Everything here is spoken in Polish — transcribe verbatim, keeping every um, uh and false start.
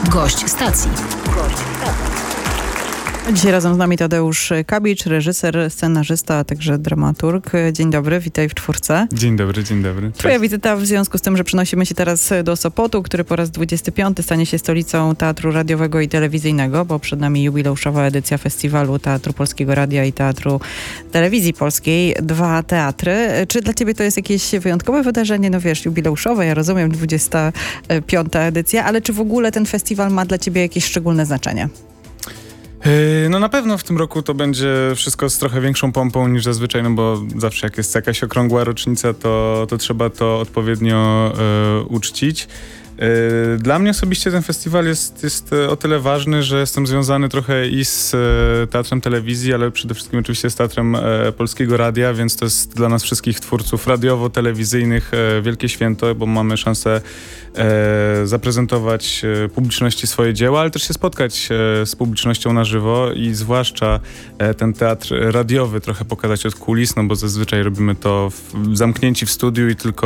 Gość stacji. Dzisiaj razem z nami Tadeusz Kabicz, reżyser, scenarzysta, a także dramaturg. Dzień dobry, witaj w czwórce. Dzień dobry, dzień dobry. Twoja Cześć. Wizyta w związku z tym, że przenosimy się teraz do Sopotu, który po raz dwudziesty piąty stanie się stolicą teatru radiowego i telewizyjnego, bo przed nami jubileuszowa edycja festiwalu Teatru Polskiego Radia i Teatru Telewizji Polskiej. Dwa teatry. Czy dla ciebie to jest jakieś wyjątkowe wydarzenie? No wiesz, jubileuszowe, ja rozumiem, dwudziesta piąta edycja, ale czy w ogóle ten festiwal ma dla ciebie jakieś szczególne znaczenie? No na pewno w tym roku to będzie wszystko z trochę większą pompą niż zazwyczaj, no bo zawsze jak jest jakaś okrągła rocznica, to, to trzeba to odpowiednio e, uczcić. Dla mnie osobiście ten festiwal jest, jest o tyle ważny, że jestem związany trochę i z Teatrem Telewizji, ale przede wszystkim oczywiście z Teatrem Polskiego Radia, więc to jest dla nas wszystkich twórców radiowo-telewizyjnych wielkie święto, bo mamy szansę zaprezentować publiczności swoje dzieła, ale też się spotkać z publicznością na żywo i zwłaszcza ten teatr radiowy trochę pokazać od kulis, no bo zazwyczaj robimy to w, zamknięci w studiu i tylko